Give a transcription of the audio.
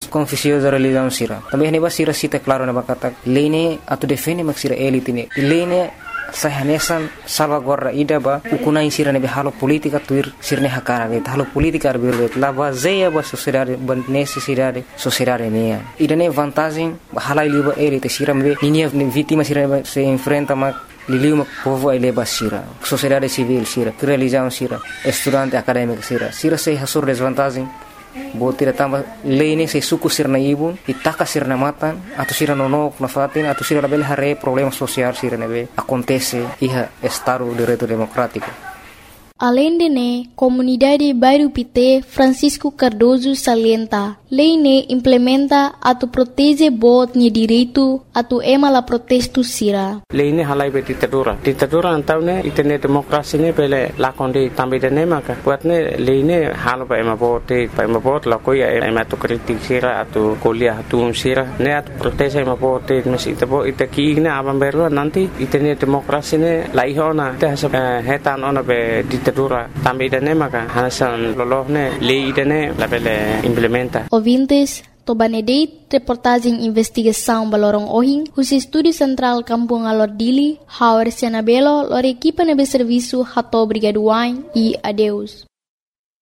confusiosa religião sira. Também neba sira cita claro neba kata lene atau defende mak sira elite ne. Lene sahanesan salvaguarda ida ba ukunai sira nebe halo politika tuir sirne hakara ge halo politika arbir lava zeia ba sociedade ban necessidade sociedade nea. Ida ne vantagem halai liba elite sira me ninia vítima sira se enfrenta mak liliu mak povo ele basira sociedade civil sira religião sira estudante acadêmico sira se hasur desvantagem botira tamba lene se suku sirna ibun itaka sirna matan atau sira nonok na fatin atau sira label hare problema sosial sira nebe acontece iha estado direito democrático. Além de ne, comunidade Bairro Pité Francisco Cardoso salienta, lei ne implementa atau protege bot ni direito atau ema la protesto sira. Lei ne halai be ditadura antau ne itene demokrasi ne pele lakonde tambe de ne maka buat ne lei ne halo ba ema bot la koi ema to kritik sira atau kuliah tu sira ne atau protege ema bot mesi tebo itaki ne abam beru nanti itene demokrasi ne laihona te hetan ona be ditadura tambe de ne maka hanasan lolohne lei de ne la pele implementa. Ouvintes, Tobanedeit, reportagem investigação Balorong Ohing, os Estúdio Central Kampung Alor Dili, Hauer Sianabelo, lor equipa nebe serviço Hato Brigaduain e adeus.